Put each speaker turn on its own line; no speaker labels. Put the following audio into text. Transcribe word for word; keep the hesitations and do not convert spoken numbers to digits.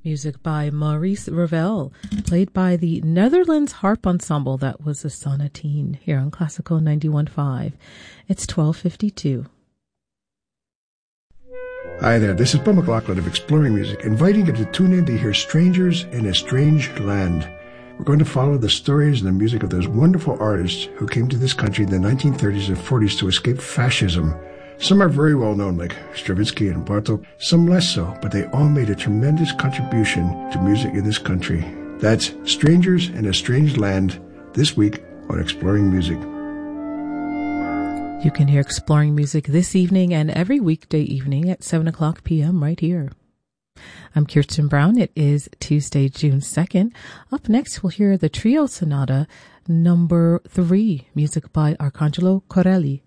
Music by Maurice Ravel, played by the Netherlands Harp Ensemble. That was a sonatine here on Classical ninety-one point five. It's twelve fifty-two.
Hi there, this is Paul McLaughlin of Exploring Music, inviting you to tune in to hear Strangers in a Strange Land. We're going to follow the stories and the music of those wonderful artists who came to this country in the nineteen thirties and forties to escape fascism. Some are very well known, like Stravinsky and Bartók, some less so, but they all made a tremendous contribution to music in this country. That's Strangers in a Strange Land, this week on Exploring Music.
You can hear Exploring Music this evening and every weekday evening at seven o'clock p.m. right here. I'm Kirsten Brown. It is Tuesday, June second. Up next, we'll hear the Trio Sonata number three, music by Arcangelo Corelli.